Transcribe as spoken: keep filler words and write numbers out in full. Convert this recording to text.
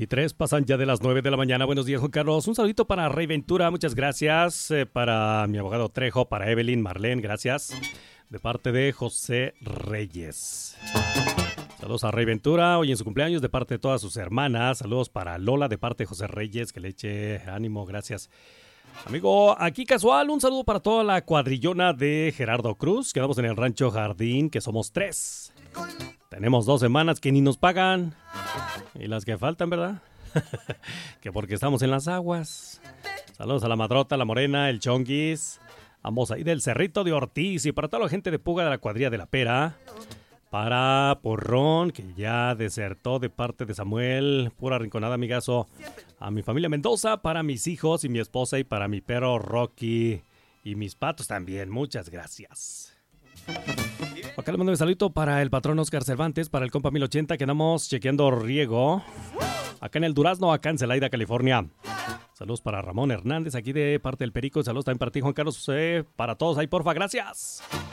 veintitrés, pasan ya de las nueve de la mañana. Buenos días, Juan Carlos. Un saludito para Rey Ventura, muchas gracias. Eh, para mi abogado Trejo, para Evelyn, Marlene, gracias. De parte de José Reyes. Saludos a Rey Ventura, hoy en su cumpleaños, de parte de todas sus hermanas. Saludos para Lola, de parte de José Reyes, que le eche ánimo, gracias. Amigo, aquí casual, un saludo para toda la cuadrillona de Gerardo Cruz. Quedamos en el Rancho Jardín, que somos tres. Tenemos dos semanas que ni nos pagan. Y las que faltan, ¿verdad? Que porque estamos en las aguas. Saludos a la Madrota, la Morena, el Chonguis. Ambos ahí del Cerrito de Ortiz. Y para toda la gente de Puga de la Cuadrilla de la Pera. Para Porrón, que ya desertó de parte de Samuel. Pura rinconada, amigazo. A mi familia Mendoza, para mis hijos y mi esposa y para mi perro Rocky. Y mis patos también. Muchas gracias. Acá le mando un saludito para el patrón Oscar Cervantes, para el compa mil ochenta, que andamos chequeando riego. Acá en el Durazno, acá en Celaya, California. Saludos para Ramón Hernández, aquí de parte del Perico. Saludos también para ti, Juan Carlos. Eh, para todos ahí, porfa, gracias.